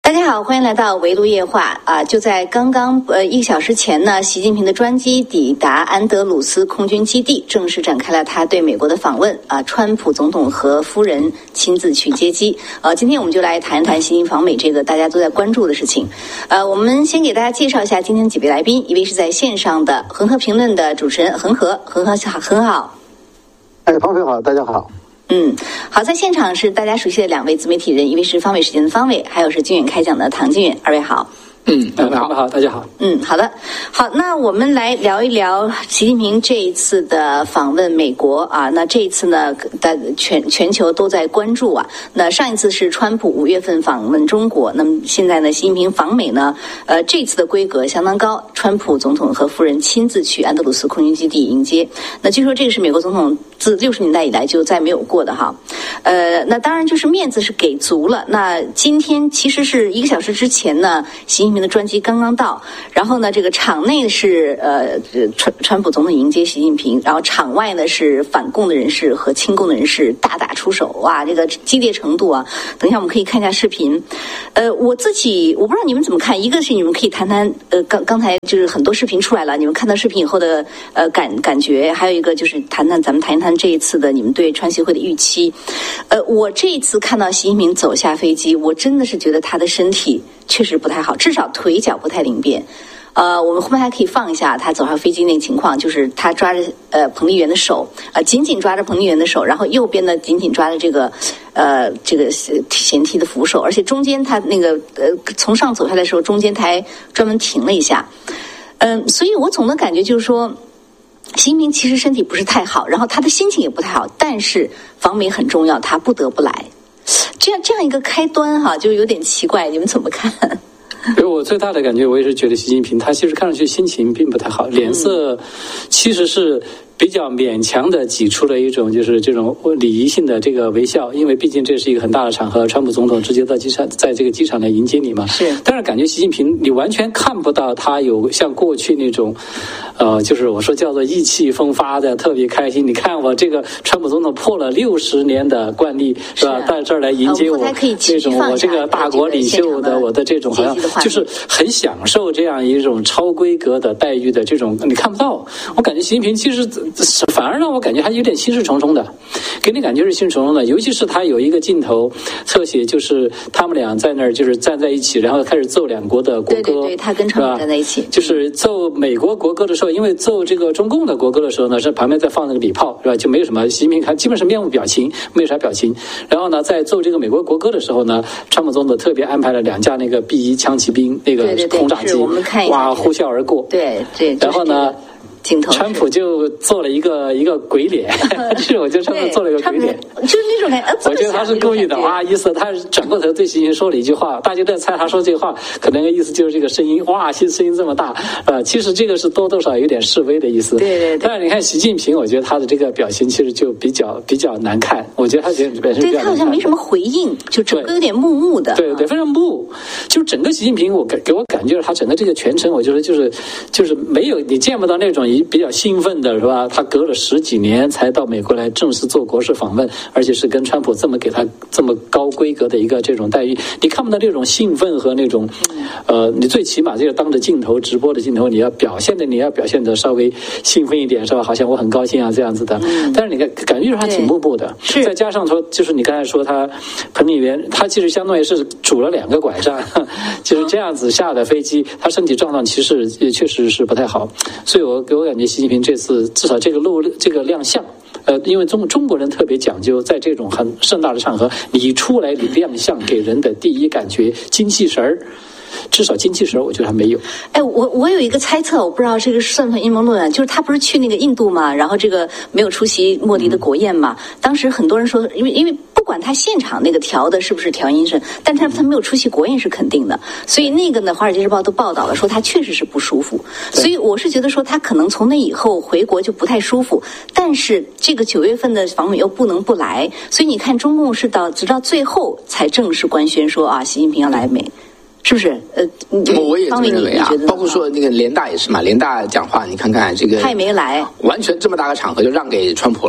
大家好，欢迎来到围炉夜话啊！就在刚刚1个小时前呢，习近平的专机抵达安德鲁斯空军基地，正式展开了他对美国的访问啊。川普总统和夫人亲自去接机。今天我们就来谈一谈习近平访美这个大家都在关注的事情。我们先给大家介绍一下今天的几位来宾，一位是在线上的恒河评论的主持人恒河好。 方飞好，大家好。 好，在现场是大家熟悉的两位自媒体人，一位是方伟时间的方伟，还有是靖远开讲的唐靖远，二位好。 好，大家好。 好的，好，那我们来聊一聊习近平这一次的访问美国啊。那这一次呢，全球都在关注啊。那上一次是川普5月份访问中国，那么现在呢，习近平访美呢，这次的规格相当高，川普总统和夫人亲自去安德鲁斯空军基地迎接。那据说这个是美国总统自60年代以来就再没有过的哈。那当然就是面子是给足了。那今天其实是1个小时之前呢，习近平的专机刚刚到，然后呢，这个场内是川普总统迎接习近平，然后场外呢是反共的人士和亲共的人士大打出手，哇，这个激烈程度啊！等一下我们可以看一下视频。我不知道你们怎么看，一个是你们可以谈谈刚才就是很多视频出来了，你们看到视频以后的感觉，还有一个就是咱们谈一谈这一次的你们对川习会的预期。我这一次看到习近平走下飞机，我真的是觉得他的身体确实不太好，至少腿脚不太灵便。我们后面还可以放一下他走上飞机那个情况，就是他抓着彭丽媛的手，紧紧抓着彭丽媛的手，然后右边呢紧紧抓着这个舷梯的扶手，而且中间他那个从上走下来的时候，中间他还专门停了一下。所以我总的感觉就是说，习近平其实身体不是太好，然后他的心情也不太好，但是访美很重要，他不得不来。这样一个开端哈，就有点奇怪，你们怎么看？ 因为我最大的感觉，我也是觉得习近平他其实看上去心情并不太好，脸色其实是比较勉强的挤出了一种就是这种礼仪性的这个微笑，因为毕竟这是一个很大的场合，川普总统直接在这个机场来迎接你嘛。 是。 但是感觉习近平你完全看不到他有像过去那种就是我说叫做意气风发的特别开心。你看我这个川普总统破了60年的惯例，是吧？到这儿来迎接我，这种我这个大国领袖的我的这种好像就是很享受这样一种超规格的待遇的这种，你看不到。我感觉习近平其实反而让我感觉还有点心事重重的，给你感觉是心事重重的。尤其是他有一个镜头特写，就是他们俩在那儿就是站在一起，然后开始奏两国的国歌。 对，他跟川普站在一起， 就是奏美国国歌的时候，因为奏这个中共的国歌的时候呢，是旁边在放那个礼炮，是吧？就没有什么习近平看基本上面无表情，没有啥表情。然后呢，在奏这个美国国歌的时候呢，川普总统特别安排了2架那个 B-1枪骑兵那个轰炸机，哇，呼啸而过。 对， 然后呢？ 川普就做了一个鬼脸，是我觉得川普做了一个鬼脸， 就是那种感觉。 我觉得他是故意的，哇，意思他转过头对习近平说了一句话，大家都在猜他说这话可能意思就是这个声音，哇，声音这么大，其实这个是多少有点示威的意思。 对。 但是你看习近平，我觉得他的这个表情其实就比较难看，我觉得他表现比较难看。 对，他好像没什么回应，就整个有点木的。 对，非常木。就整个习近平，给我感觉他整个这个全程，我觉得就是没有你见不到那种比较兴奋的是吧？他隔了10几年才到美国来正式做国事访问，而且是跟川普给他这么高规格的一个这种待遇，你看不到那种兴奋和那种你最起码这个当着镜头直播的镜头，你要表现的稍微兴奋一点是吧？好像我很高兴啊这样子的。但是你感觉他挺木的，再加上说就是你刚才说他彭丽媛，他其实相当于是拄了2个拐杖，就是这样子下的飞机，他身体状况其实也确实是不太好，所以给我感觉习近平这次至少这个亮相，因为中国人特别讲究，在这种很盛大的场合，你出来你亮相，给人的第一感觉精气神儿。至少精气神我觉得还没有。 我有一个猜测，我不知道这个算不算阴谋论，就是他不是去那个印度嘛，然后这个没有出席莫迪的国宴嘛，当时很多人说，因为不管他现场那个调的是不是调音声，但他没有出席国宴是肯定的，所以那个呢，《华尔街日报》都报道了，说他确实是不舒服，所以我是觉得说他可能从那以后回国就不太舒服，但是这个9月份的访美又不能不来，所以你看中共是直到最后才正式官宣说啊，习近平要来美。是不是？ 我也这么认为啊。包括说那个联大也是嘛，联大讲话，你看看这个， 他也没来， 完全这么大个场合就让给川普了。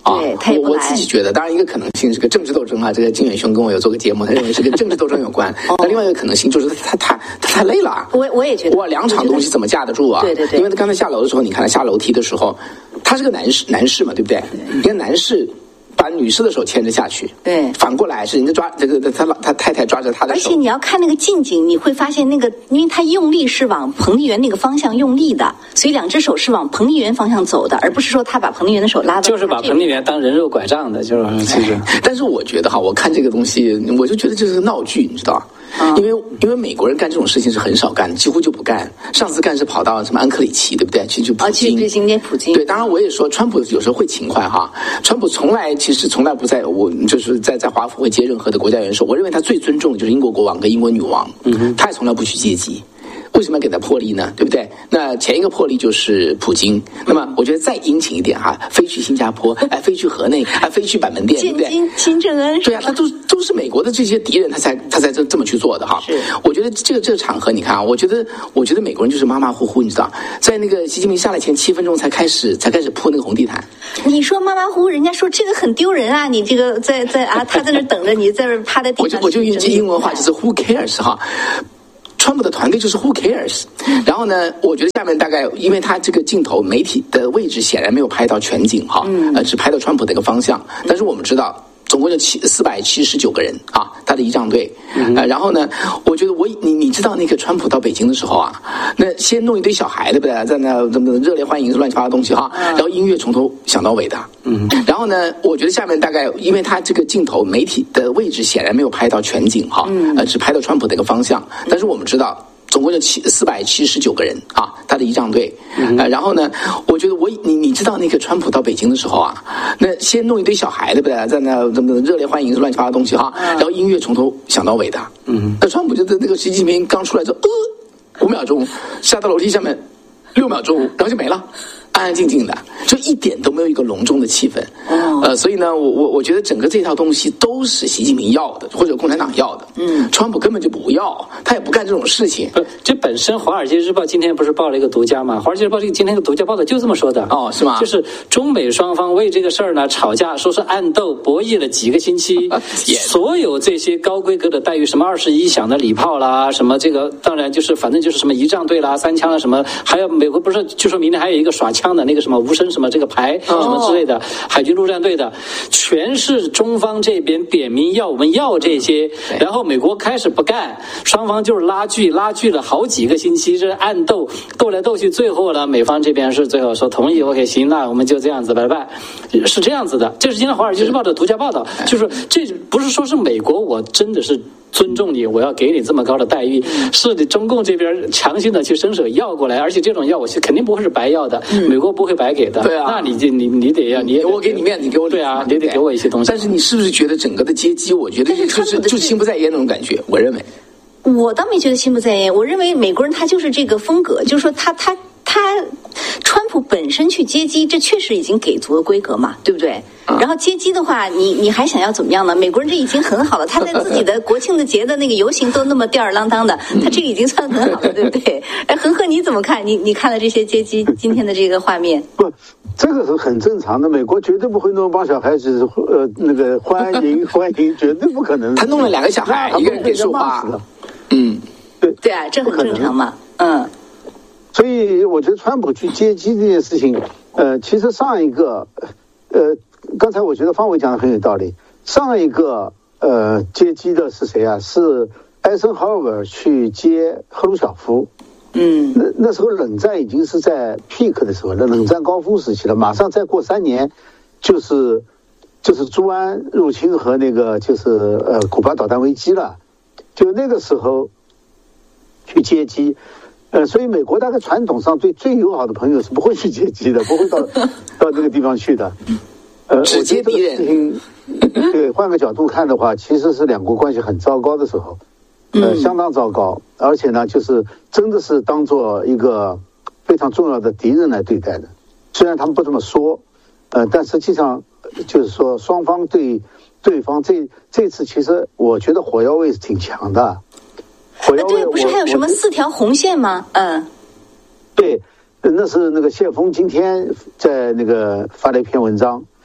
对，他也不来。 我自己觉得，当然一个可能性是个政治斗争啊，这个金远兄跟我有做个节目，他认为是跟政治斗争有关。那另外一个可能性就是他太累了。 我也觉得， 哇，2场东西怎么架得住啊？ 对。 因为他刚才下楼的时候，你看他下楼梯的时候，他是个男士嘛，对不对？一个男士把女士的手牵着下去， 对， 反过来是人家抓这个他太太抓着他的手。 而且你要看那个近景，你会发现那个，因为他用力是往彭丽媛那个方向用力的，所以2只手是往彭丽媛方向走的，而不是说他把彭丽媛的手拉到。 就是把彭丽媛当人肉拐杖的，就是其实。 但是我觉得我看这个东西，我就觉得这是个闹剧，你知道。因为美国人干这种事情是很少干，几乎就不干。上次干是跑到什么安克里奇，对不对？去普京。 去今天普京。 对，当然我也说，川普有时候会勤快哈。川普其实从来不在就是在华府会接任何的国家元首。我认为他最尊重的就是英国国王跟英国女王，他也从来不去接机。为什么要给他破例呢？对不对？那前一个破例就是普京。那么我觉得再殷勤一点飞去新加坡，飞去河内，飞去板门店，对不对？ 金正恩。 对啊，他都是美国的这些敌人，他才这么去做的哈。 是。 我觉得这个场合，你看我觉得美国人就是马马虎虎，你知道，在那个习近平下来前7分钟才开始铺那个红地毯。 你说马马虎虎，人家说这个很丢人啊！你这个在他在那等着，你在那趴在地上。 我就用句英文话就是 Who cares 哈。川普的团队就是 Who cares， 然后呢，我觉得下面大概因为他这个镜头媒体的位置显然没有拍到全景哈，只拍到川普的一个方向，但是我们知道。总共就479个人啊，他的仪仗队，然后呢，我觉得你知道那个川普到北京的时候啊，那先弄一堆小孩对不对，在那怎么热烈欢迎乱七八糟东西哈，然后音乐从头想到尾的，然后呢，我觉得下面大概因为他这个镜头媒体的位置显然没有拍到全景哈，只拍到川普的一个方向，但是我们知道。总共就479个人啊，他的仪仗队，然后呢，我觉得你知道那个川普到北京的时候啊，那先弄一堆小孩对不对，在那怎么热烈欢迎乱七八糟东西哈，然后音乐从头想到尾的，那川普就那个习近平刚出来就5秒钟，下到楼梯下面6秒钟，然后就没了。安安静静的，就一点都没有一个隆重的气氛。所以呢，我觉得整个这套东西都是习近平要的，或者共产党要的。川普根本就不要，他也不干这种事情。 这本身《华尔街日报》今天不是报了一个独家吗？《华尔街日报》今天的独家报道就这么说的。 哦，是吗？ 就是中美双方为这个事儿呢吵架，说是暗斗博弈了几个星期，所有这些高规格的待遇，什么21响的礼炮啦，什么这个当然就是反正就是什么仪仗队啦、3枪啦什么，还有美国不是就说明天还有一个耍枪的那个什么无声什么这个牌什么之类的，海军陆战队的，全是中方这边点名要我们要这些，然后美国开始不干，双方就是拉锯了好几个星期，这暗斗来斗去，最后呢美方这边是最后说同意 OK 行，那我们就这样子拜拜，是这样子的。这是今天《华尔街日报》的独家报道，就是这不是说是美国我真的是尊重你，我要给你这么高的待遇，是你中共这边强行的去伸手要过来，而且这种要我肯定不会是白要的，美国不会白给的。 对啊， 那你得要，你我给你面子，你给我对啊，你得给我一些东西。 但是你是不是觉得整个的阶级，我觉得就是心不在焉那种感觉？我认为， 我倒没觉得心不在焉，我认为美国人他就是这个风格，就是说他川普本身去接机，这确实已经给足了规格嘛，对不对？然后接机的话，你还想要怎么样呢？美国人这已经很好了，他在自己的国庆的节的那个游行都那么吊儿郎当的，他这个已经算很好了，对不对？哎，恒河你怎么看？你看了这些接机今天的这个画面？ 不，这个是很正常的，美国绝对不会弄帮小孩子那个欢迎，绝对不可能。 他弄了2个小孩，一个人给说话， 对啊，这很正常嘛， 所以我觉得川普去接机这件事情，其实上一个，刚才我觉得方伟讲的很有道理。上一个接机的是谁啊？是艾森豪威尔去接赫鲁晓夫。那时候冷战已经是在 peak 的时候，冷战高峰时期了。马上再过3年，就是朱安入侵和那个就是古巴导弹危机了。就那个时候去接机。所以美国大概传统上对最友好的朋友是不会去接机的，不会到那个地方去的。 只接敌人。 对，换个角度看的话，其实是两国关系很糟糕的时候，相当糟糕，而且呢，就是真的是当做一个非常重要的敌人来对待的。虽然他们不这么说，但实际上就是说双方对对方这次其实我觉得火药味是挺强的。 对，不是还有什么4条红线吗？ 对，那是那个谢峰今天在那个发了一篇文章，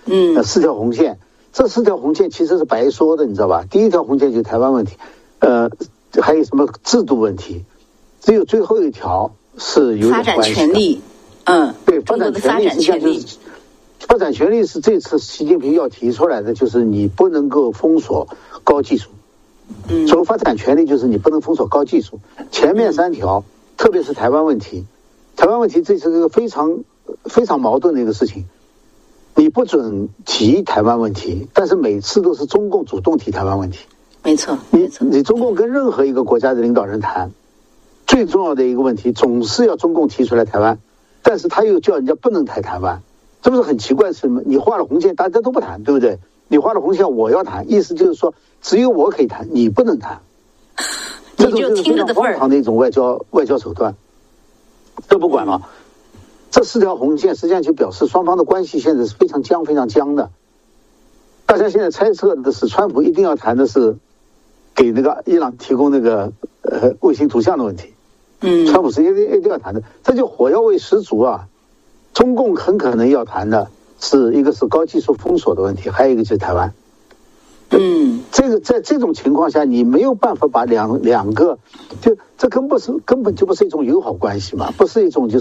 4条红线。这4条红线其实是白说的，你知道吧？第一条红线就是台湾问题，还有什么制度问题，只有最后一条是有点关系的。 发展权利， 对，发展权利，发展权利是这次习近平要提出来的，就是你不能够封锁高技术。所谓发展权利，就是你不能封锁高技术。前面3条，特别是台湾问题，台湾问题这是一个非常非常矛盾的一个事情。你不准提台湾问题，但是每次都是中共主动提台湾问题。 没错， 你中共跟任何一个国家的领导人谈，最重要的一个问题总是要中共提出来台湾，但是他又叫人家不能谈台湾，这不是很奇怪的事吗？你画了红线，大家都不谈，对不对？你画了红线，我要谈，意思就是说只有我可以谈，你不能谈。这种就是非常荒唐的一种外交手段。这不管了。这4条红线实际上就表示双方的关系现在是非常僵的。大家现在猜测的是，川普一定要谈的是给那个伊朗提供那个卫星图像的问题。川普是一定要谈的，这就火药味十足啊！中共很可能要谈的是一个是高技术封锁的问题，还有一个就是台湾。这个在这种情况下，你没有办法把两个，就这根本就不是一种友好关系嘛，不是一种就